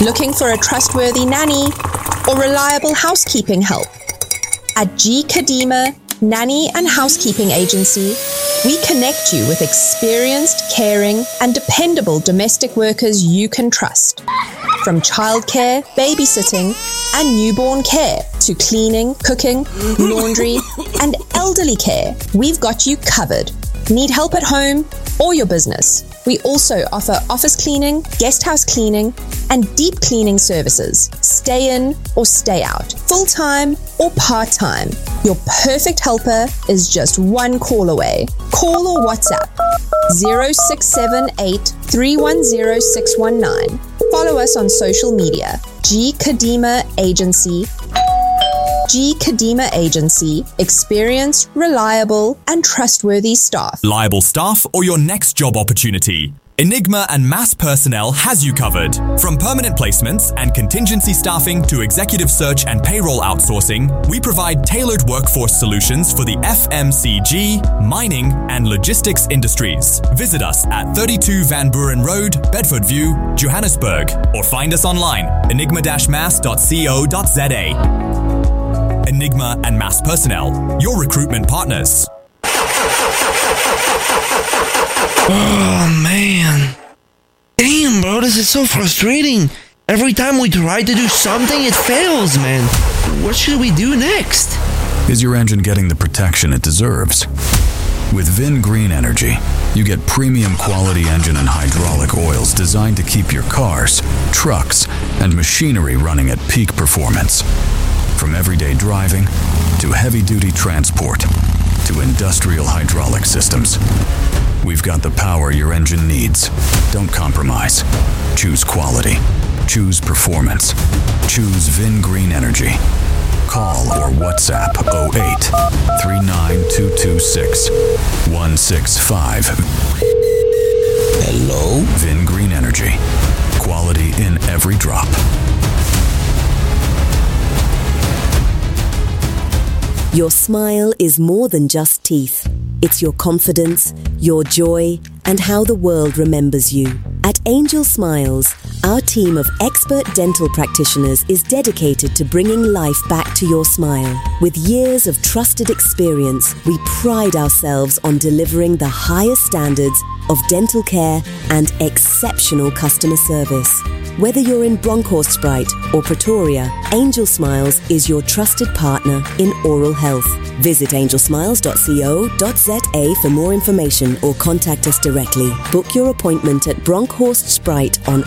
Looking for a trustworthy nanny or reliable housekeeping help? At G. Kadima Nanny and Housekeeping Agency, we connect you with experienced, caring, and dependable domestic workers you can trust. From childcare, babysitting, and newborn care to cleaning, cooking, laundry, and elderly care, we've got you covered. Need help at home or your business? We also offer office cleaning, guest house cleaning, and deep cleaning services. Stay in or stay out, full-time or part-time. Your perfect helper is just one call away. Call or WhatsApp 0678 310 619. Follow us on social media. G. Kadima Agency. G. Kadima Agency. Experienced, reliable, and trustworthy staff. Liable staff or your next job opportunity? Enigma and Mass Personnel has you covered. From permanent placements and contingency staffing to executive search and payroll outsourcing, we provide tailored workforce solutions for the FMCG, mining, and logistics industries. Visit us at 32 Van Buren Road, Bedford View, Johannesburg, or find us online, enigma-mass.co.za. Enigma and Mass Personnel, your recruitment partners. Oh, man. Damn, bro, this is so frustrating. Every time we try to do something, it fails, man. What should we do next? Is your engine getting the protection it deserves? With Vin Green Energy, you get premium quality engine and hydraulic oils designed to keep your cars, trucks, and machinery running at peak performance. From everyday driving to heavy-duty transport to industrial hydraulic systems, we've got the power your engine needs. Don't compromise. Choose quality. Choose performance. Choose Vin Green Energy. Call or WhatsApp 08 39226 165. Hello? Vin Green Energy. Quality in every drop. Your smile is more than just teeth. It's your confidence, your joy, and how the world remembers you. At Angel Smiles, our team of expert dental practitioners is dedicated to bringing life back to your smile. With years of trusted experience, we pride ourselves on delivering the highest standards of dental care and exceptional customer service. Whether you're in Bronkhorstspruit or Pretoria, Angel Smiles is your trusted partner in oral health. Visit angelsmiles.co.za for more information or contact us directly. Book your appointment at Bronkhorstspruit on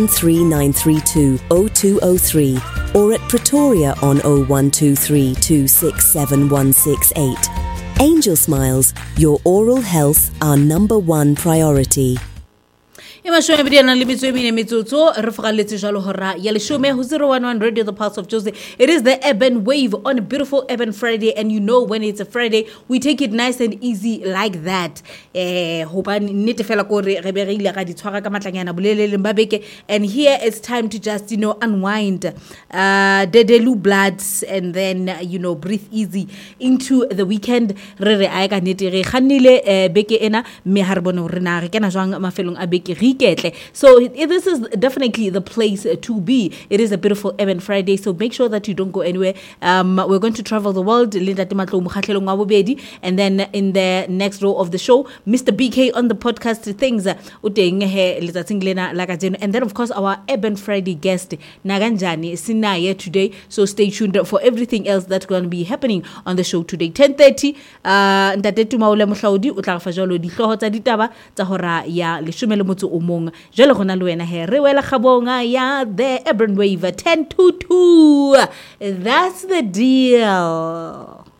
013932 0203 or at Pretoria on 0123 267 168. Angel Smiles, your oral health, our number one priority. Imashome bidiyana limitso emine mitsotso re fogaletse jalo hora ya leshome ho 011 Radio the Pulse of Jose. It is the Urban Wave on a beautiful Urban Friday, and you know when it's a Friday we take it nice and easy like that. Hobane nnete fela ko re be re ile ga di tshwara ka matlanyana bolelele mbabeke, and here it's time to just unwind dedelu bloods and then breathe easy into the weekend. Re re a ka nnete re khanile beke ena me ha re bona re na re kena jwang mafelong a beke. So this is definitely the place to be. It is a beautiful Urban Friday, so make sure that you don't go anywhere. We're going to travel the world, and then in the next row of the show, Mr. BK on the podcast things, and then of course our Urban Friday guest Naganjani Sinaye today. So stay tuned for everything else that's going to be happening on the show today. 10:30 ntate Tumaole Mohlaudi o tla fa jalo di hloho tsa ditaba tsa hora ya 10 umong jalo gona le wena he re wela khabonga ya the Urban Wave 10 to 2. That's the deal.